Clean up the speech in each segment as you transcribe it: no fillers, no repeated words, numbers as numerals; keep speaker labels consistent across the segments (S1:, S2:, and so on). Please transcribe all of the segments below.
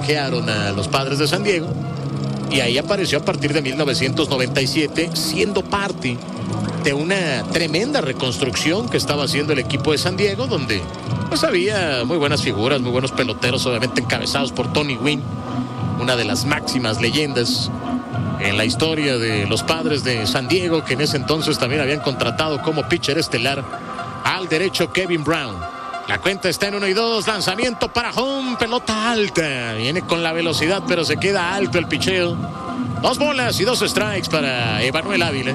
S1: canjearon a los Padres de San Diego. Y ahí apareció a partir de 1997, siendo parte de una tremenda reconstrucción que estaba haciendo el equipo de San Diego, donde pues había muy buenas figuras, muy buenos peloteros, obviamente encabezados por Tony Gwynn, una de las máximas leyendas en la historia de los Padres de San Diego, que en ese entonces también habían contratado como pitcher estelar al derecho Kevin Brown. La cuenta está en 1-2, lanzamiento para home, pelota alta, viene con la velocidad pero se queda alto el picheo. 2 bolas y 2 strikes para Emanuel Ávila.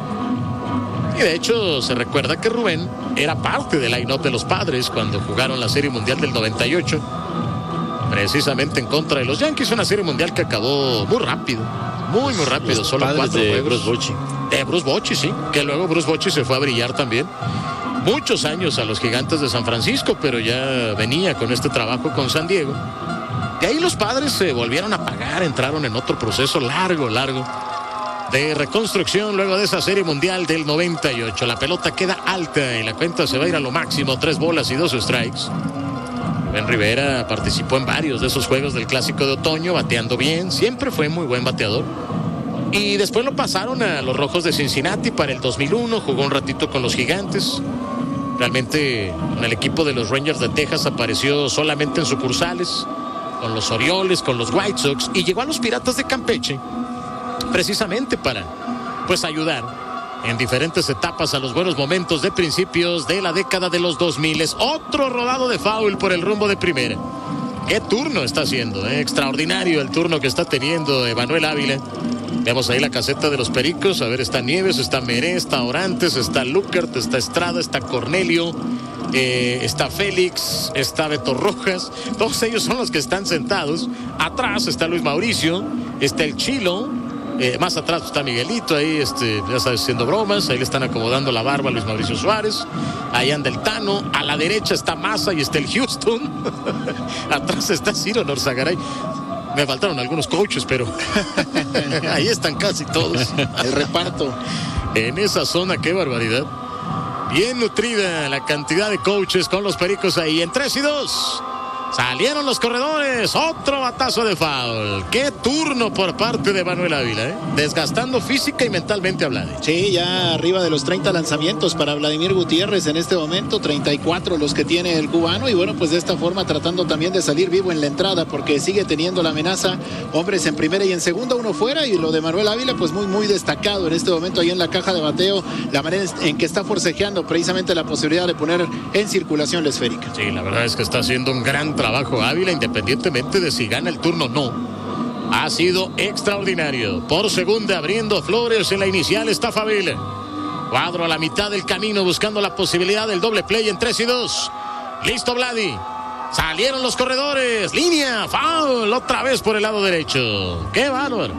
S1: Y de hecho se recuerda que Rubén era parte del line-up de los Padres cuando jugaron la Serie Mundial del 98, precisamente en contra de los Yankees, una Serie Mundial que acabó muy rápido, muy rápido,
S2: los
S1: solo 4
S2: de
S1: juegos.
S2: Bruce Bochy.
S1: De Bruce Bochy, sí, que luego Bruce Bochy se fue a brillar también. Muchos años a los Gigantes de San Francisco, pero ya venía con este trabajo con San Diego. De ahí los Padres se volvieron a pagar, entraron en otro proceso largo de reconstrucción luego de esa Serie Mundial del 98. La pelota queda alta y la cuenta se va a ir a lo máximo, 3 bolas y 2 strikes. Ben Rivera participó en varios de esos juegos del Clásico de Otoño, bateando bien, siempre fue muy buen bateador. Y después lo pasaron a los Rojos de Cincinnati para el 2001, jugó un ratito con los Gigantes. Realmente en el equipo de los Rangers de Texas apareció solamente en sucursales, con los Orioles, con los White Sox, y llegó a los Piratas de Campeche precisamente para pues ayudar en diferentes etapas a los buenos momentos de principios de la década de los 2000. Otro rodado de foul por el rumbo de primera. Qué turno está haciendo, extraordinario el turno que está teniendo Emanuel Ávila. Vemos ahí la caseta de los Pericos. A ver, está Nieves, está Meré, está Orantes, está Luckert, está Estrada, está Cornelio, está Félix, está Beto Rojas. Todos ellos son los que están sentados. Atrás está Luis Mauricio, está el Chilo. Más atrás está Miguelito, ahí ya sabes, haciendo bromas. Ahí le están acomodando la barba a Luis Mauricio Suárez. Ahí anda el Tano. A la derecha está Massa y está el Houston. Atrás está Ciro Norzagaray. Me faltaron algunos coaches, pero ahí están casi todos.
S2: El reparto.
S1: En esa zona, qué barbaridad. Bien nutrida la cantidad de coaches con los Pericos ahí. En 3-2. Salieron los corredores. Otro batazo de foul. Qué turno por parte de Emanuel Ávila, desgastando física y mentalmente a Vladi.
S2: Sí, ya arriba de los 30 lanzamientos para Vladimir Gutiérrez en este momento, 34 los que tiene el cubano, y bueno, pues de esta forma tratando también de salir vivo en la entrada, porque sigue teniendo la amenaza, hombres en primera y en segunda, uno fuera, y lo de Emanuel Ávila pues muy destacado en este momento ahí en la caja de bateo, la manera en que está forcejeando precisamente la posibilidad de poner en circulación la esférica.
S1: Sí, la verdad es que está haciendo un gran trabajo Ávila, independientemente de si gana el turno o no. Ha sido extraordinario. Por segunda, abriendo Flores, en la inicial está Favela. Cuadro a la mitad del camino buscando la posibilidad del doble play en 3-2. Listo Vladi. Salieron los corredores. Línea, foul, otra vez por el lado derecho. ¡Qué bárbaro!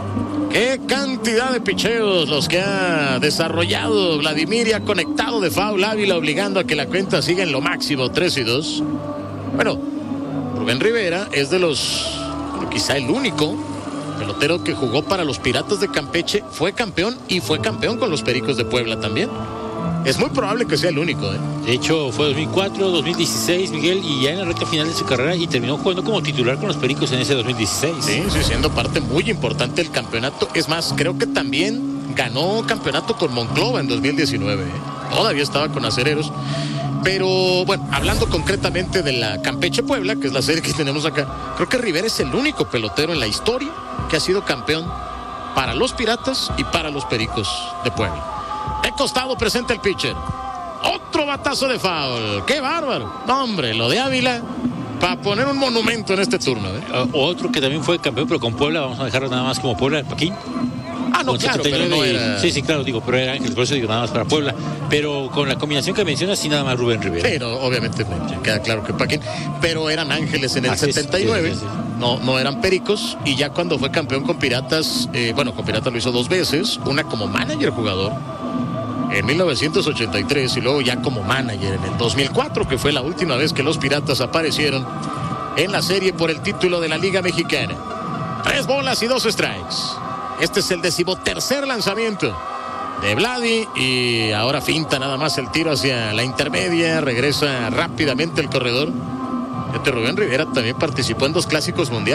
S1: ¡Qué cantidad de picheos los que ha desarrollado Vladimir, y ha conectado de foul Ávila, obligando a que la cuenta siga en lo máximo, 3-2. Bueno, Rubén Rivera es de los, quizá el único pelotero que jugó para los Piratas de Campeche, fue campeón y fue campeón con los Pericos de Puebla también. Es muy probable que sea el único.
S3: De hecho, fue 2004, 2016, Miguel, y ya en la recta final de su carrera, y terminó jugando como titular con los Pericos en ese 2016.
S1: Sí, siendo parte muy importante del campeonato. Es más, creo que también ganó campeonato con Monclova en 2019. Todavía estaba con Acereros. Pero bueno, hablando concretamente de la Campeche Puebla, que es la serie que tenemos acá, creo que Rivera es el único pelotero en la historia que ha sido campeón para los Piratas y para los Pericos de Puebla. De costado presenta el pitcher. Otro batazo de foul. ¡Qué bárbaro! No, hombre, lo de Ávila para poner un monumento en este turno.
S3: Otro que también fue campeón, pero con Puebla, vamos a dejarlo nada más como Puebla, el Paquín.
S1: Ah, no, claro, pero no era...
S3: Sí, claro, digo, pero era Ángel, por eso digo nada más para Puebla. Pero con la combinación que mencionas, sí, nada más Rubén Rivera.
S1: Sí, no, obviamente queda claro que Paquín. Pero eran Ángeles en el 79. Sí. No eran Pericos. Y ya cuando fue campeón con Piratas, con Piratas lo hizo 2 veces. Una como manager jugador en 1983 y luego ya como manager en el 2004, que fue la última vez que los Piratas aparecieron en la serie por el título de la Liga Mexicana. 3 bolas y 2 strikes. Este es el 13º lanzamiento de Vladi, y ahora finta nada más el tiro hacia la intermedia, regresa rápidamente el corredor. Rubén Rivera también participó en 2 clásicos mundiales.